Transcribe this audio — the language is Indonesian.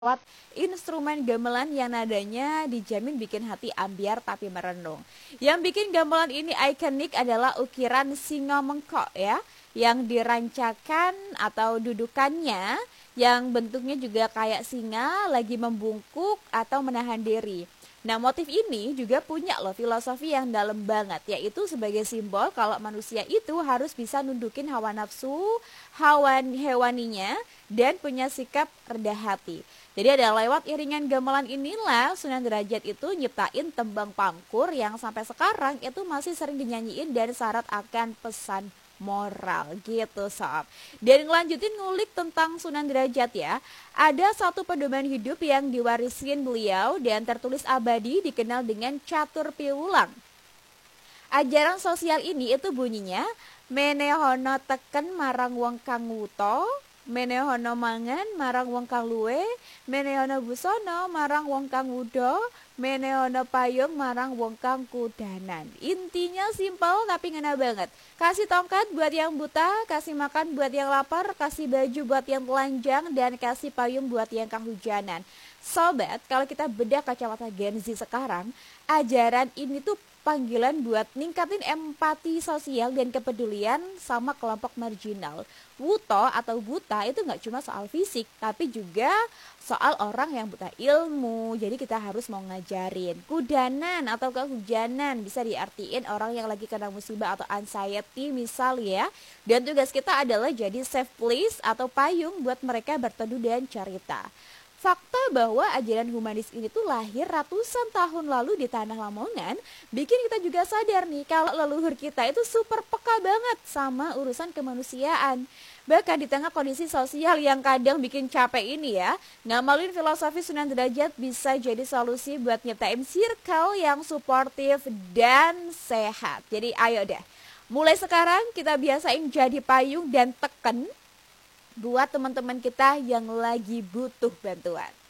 lewat instrumen gamelan yang nadanya dijamin bikin hati ambiar tapi merenung. Yang bikin gamelan ini ikonik adalah ukiran singa mengkok ya, yang dirancakan atau dudukannya yang bentuknya juga kayak singa lagi membungkuk atau menahan diri. Nah, motif ini juga punya loh filosofi yang dalam banget, yaitu sebagai simbol kalau manusia itu harus bisa nundukin hawa nafsu, hawa hewaninya, dan punya sikap rendah hati. Jadi ada lewat iringan gamelan inilah Sunan Derajat itu nyiptain tembang pangkur yang sampai sekarang itu masih sering dinyanyiin dan syarat akan pesan moral gitu sob. Dan ngelanjutin ngulik tentang Sunan Derajat ya. Ada satu pedoman hidup yang diwarisin beliau dan tertulis abadi dikenal dengan catur piwulang. Ajaran sosial ini itu bunyinya menehono teken marang wong kang wuto, menehono mangan marang wong kang luwe, menehono busana marang wong kang wudo, menehono payung marang wong kang kudanan. Intinya simpel tapi ngena banget. Kasih tongkat buat yang buta, kasih makan buat yang lapar, kasih baju buat yang telanjang, dan kasih payung buat yang kehujanan. Sobat, kalau kita bedah kacamata Gen Z sekarang, ajaran ini tuh panggilan buat ningkatin empati sosial dan kepedulian sama kelompok marginal. Wuto atau buta itu nggak cuma soal fisik, tapi juga soal orang yang buta ilmu. Jadi kita harus mau ngajarin. Kudanan atau kehujanan bisa diartiin orang yang lagi kena musibah atau anxiety misal ya. Dan tugas kita adalah jadi safe place atau payung buat mereka berteduh dan cerita. Fakta bahwa ajaran humanis ini tuh lahir ratusan tahun lalu di tanah Lamongan bikin kita juga sadar nih kalau leluhur kita itu super peka banget sama urusan kemanusiaan. Bahkan di tengah kondisi sosial yang kadang bikin capek ini ya, ngamalin filosofi Sunan Derajat bisa jadi solusi buat nyiptain circle yang suportif dan sehat. Jadi ayo deh, mulai sekarang kita biasain jadi payung dan teken buat teman-teman kita yang lagi butuh bantuan.